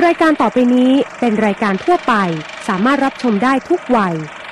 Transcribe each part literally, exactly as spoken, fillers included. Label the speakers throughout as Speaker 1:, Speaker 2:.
Speaker 1: รายการต่อไปนี้เป็นรายการทั่วไปสามารถรับชมได้ทุกวัย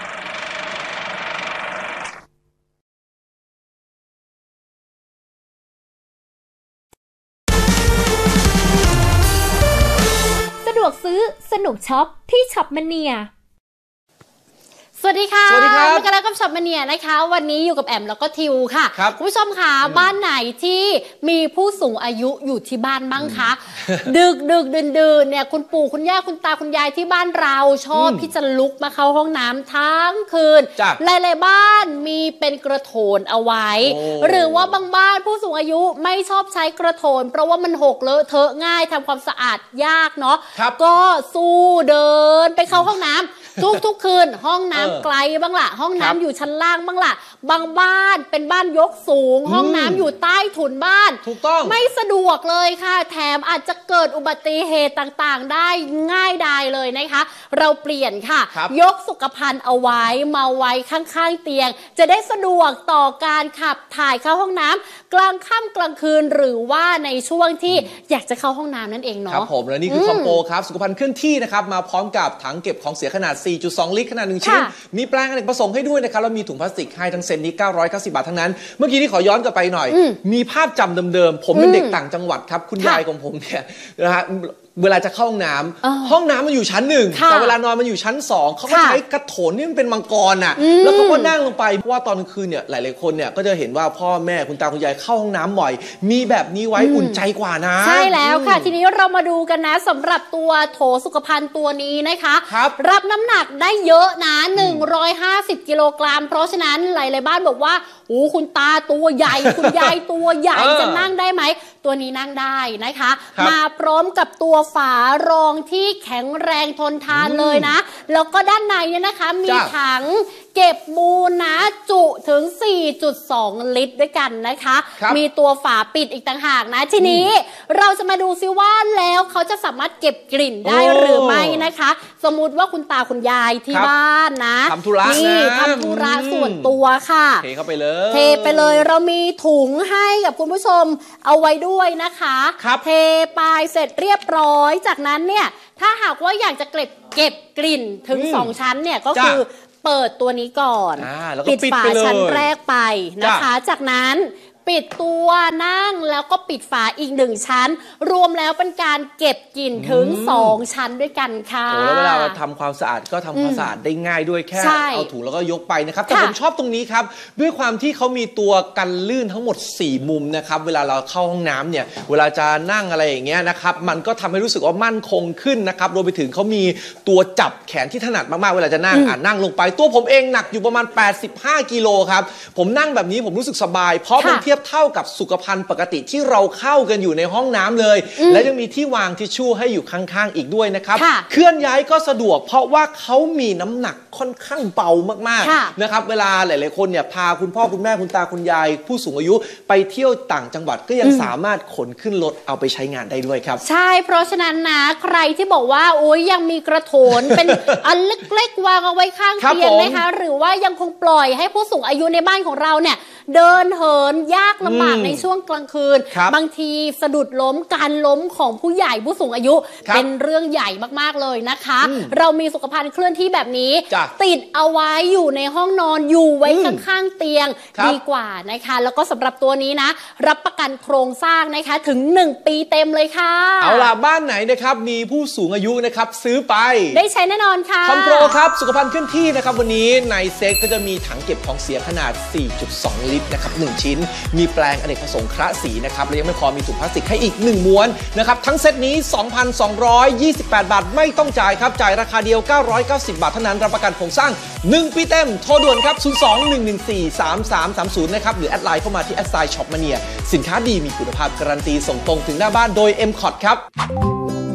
Speaker 2: สะดวกซื้อสนุกช็อปที่ช็อปมเนียสวัสดีค่ะ
Speaker 3: สวัสดีครับ
Speaker 2: มากันแล้วกับช็อปมเนียนะคะวันนี้อยู่กับแอมแล้วก็ทิวค่ะ
Speaker 3: ครับ
Speaker 2: คุณผู้ชมค่ะบ้านไหนที่มีผู้สูงอายุอยู่ที่บ้านบ้างคะ ดึกดึกดื่นดื่นเนี่ยคุณปู่คุณย่าคุณตาคุณยายที่บ้านเราชอบที่จะลุกมาเข้าห้องน้ำทั้งคืนหลายๆบ้านมีเป็นกระโถนเอาไว้หรือว่าบางบ้านผู้สูงอายุไม่ชอบใช้กระโถนเพราะว่ามันหกเลอะเทอะง่ายทำความสะอาดยากเนาะก็สู้เดินไปเข้าห้องน้ำทุกทุกคืนห้องน้ำไกลบ้างล่ะห้องน้ำอยู่ชั้นล่างบ้างล่ะบางบ้านเป็นบ้านยกสูงห้องน้ำอยู่ใต้ถุนบ้าน
Speaker 3: ถูกต้อง
Speaker 2: ไม่สะดวกเลยค่ะแถมอาจจะเกิดอุบัติเหตุต่างๆได้ง่ายดายเลยนะคะเราเปลี่ยนค่ะยกสุขภัณฑ์เอาไว้มาไว้ข้างๆเตียงจะได้สะดวกต่อการขับถ่ายเข้าห้องน้ำกลางค่ำกลางคืนหรือว่าในช่วงที่อยากจะเข้าห้องน้ำนั่นเองเนาะ
Speaker 3: ครับผมและนี่คือคอมโบครับสุขภัณฑ์เคลื่อนที่นะครับมาพร้อมกับถังเก็บของเสียขนาด สี่จุดสอง ลิตรขนาดหนึ่งชิ้นมีแปลงอเนกประสงค์ให้ด้วยนะครับแล้วมีถุงพลาสติกให้ทั้งเซนนี้เก้าร้อยเก้าสิบบาททั้งนั้นเมื่อกี้นี่ขอย้อนกลับไปหน่อยมีภาพจำเดิมๆผมเป็นเด็กต่างจังหวัดครับคุณยายของผมเนี่ยนะฮะเวลาจะเข้าห้องน้ำห้องน้ำมันอยู่ชั้นหนึ่งแต่เวลานอนมันอยู่ชั้นสองเขาก็ใช้กระโถนนี่มันเป็นมังกรอ่ะแล้วเขาก็นั่งลงไปเพราะว่าตอนกลางคืนเนี่ยหลายๆคนเนี่ยก็จะเห็นว่าพ่อแม่คุณตาคุณยายเข้าห้องน้ำบ่อยมีแบบนี้ไว้อุ่นใจกว่านะ
Speaker 2: ใช่แล้วค่ะทีนี้เรามาดูกันนะสำหรับตัวโถสุขภัณฑ์ตัวนี้นะคะรับน้ำหนักได้เยอะนะหนึ่งร้อยห้าสิบกิโลกรัมเพราะฉะนั้นหลายๆบ้านบอกว่าโอ้คุณตาตัวใหญ่คุณยายตัวใหญ่จะนั่งได้ไหมตัวนี้นั่งได้นะคะมาพร้อมกับตัวฝารองที่แข็งแรงทนทานเลยนะแล้วก็ด้านในเนี่ยนะคะมีถังเก็บมูลนะจุถึง สี่จุดสอง ลิตรด้วยกันนะคะมีตัวฝาปิดอีกต่างหากนะทีนี้เราจะมาดูซิว่าแล้วเขาจะสามารถเก็บกลิ่นได้หรือไม่นะคะสมมุติว่าคุณตาคุณยายที่บ้านนะ
Speaker 3: ทำธุระ
Speaker 2: นี่ทำธุระส่วนตัวค่ะ
Speaker 3: เทเข้าไปเลย
Speaker 2: เทไปเลยเรามีถุงให้กับคุณผู้ชมเอาไว้ด้วยนะคะเทไปเสร็จเรียบร้อยจากนั้นเนี่ยถ้าหากว่าอยากจะเก็บเก็บกลิ่นถึงสองชั้นเนี่ยก็คือเปิดตัวนี้ก่อนปิดฝาชั้นแรกไปนะคะจากนั้นปิดตัวนั่งแล้วก็ปิดฝาอีกหนึ่งชั้นรวมแล้วเป็นการเก็บกลิ่นถึงสองชั้นด้วยกันค่ะ
Speaker 3: โอ้แล้วเวลาเราทำความสะอาดก็ทำความสะอาดได้ง่ายด้วยแค่เอาถุงแล้วก็ยกไปนะครับแต่ผมชอบตรงนี้ครับด้วยความที่เขามีตัวกันลื่นทั้งหมดสี่มุมนะครับเวลาเราเข้าห้องน้ำเนี่ยเวลาจะนั่งอะไรอย่างเงี้ยนะครับมันก็ทำให้รู้สึกว่ามั่นคงขึ้นนะครับรวมไปถึงเขามีตัวจับแขนที่ถนัดมากๆเวลาจะนั่งอ่านั่งลงไปตัวผมเองหนักอยู่ประมาณแปดสิบห้ากิโลครับผมนั่งแบบนี้ผมรู้สึกสบายเพราะมันเทียบเท่ากับสุขภัณฑ์ปกติที่เราเข้ากันอยู่ในห้องน้ำเลยและยังมีที่วางทิชชู่ให้อยู่ข้างๆอีกด้วยนะครับเคลื่อนย้ายก็สะดวกเพราะว่าเขามีน้ำหนักค่อนข้างเบามากๆนะครับเวลาหลายๆคนเนี่ยพาคุณพ่อคุณแม่คุณตาคุณยายผู้สูงอายุไปเที่ยวต่างจังหวัดก็ยังสามารถขนขึ้นรถเอาไปใช้งานได้ด้วยครับ
Speaker 2: ใช่เพราะฉะนั้นนะใครที่บอกว่าโอ้ยยังมีกระโถน เป็นอันเล็กๆวางเอาไว้ข้างเตียงนะคะหรือว่ายังคงปล่อยให้ผู้สูงอายุในบ้านของเราเนี่ยเดินเหินยากลำบากในช่วงกลางคืนบางทีสะดุดล้มการล้มของผู้ใหญ่ผู้สูงอายุเป็นเรื่องใหญ่มากๆเลยนะคะเรามีสุขภัณฑ์เคลื่อนที่แบบนี้ติดเอาไว้อยู่ในห้องนอนอยู่ไว้ข้างๆเตียงดีกว่านะคะแล้วก็สำหรับตัวนี้นะรับประกันโครงสร้างนะคะถึงหนึ่งปีเต็มเลยค่ะ
Speaker 3: เอาล่ะบ้านไหนนะครับมีผู้สูงอายุนะครับซื้อไป
Speaker 2: ได้ใช้แน่นอนค่ะ
Speaker 3: คอมโปรครับสุขภัณฑ์เคลื่อนที่นะครับวันนี้ในเซ็ตก็จะมีถังเก็บของเสียขนาด สี่จุดสอง ลิตรนะครับหนึ่งชิ้นมีแปลงอเนกประสงค์คละสีนะครับและยังไม่พอมีถุงพลาสติกให้อีกหนึ่งม้วนนะครับทั้งเซตนี้ สองพันสองร้อยยี่สิบแปด บาทไม่ต้องจ่ายครับจ่ายราคาเดียวเก้าร้อยเก้าสิบบาทเท่านั้นรับประกันโครงสร้างหนึ่งปีเต็มโทรด่วนครับศูนย์ สอง หนึ่ง หนึ่ง สี่ สาม สาม สาม ศูนย์นะครับหรือแอดไลน์เข้ามาที่แอดไซน์ช็อปมาเนียสินค้าดีมีคุณภาพการันตีส่งตรงถึงหน้าบ้านโดย เอ็ม คอท ครับ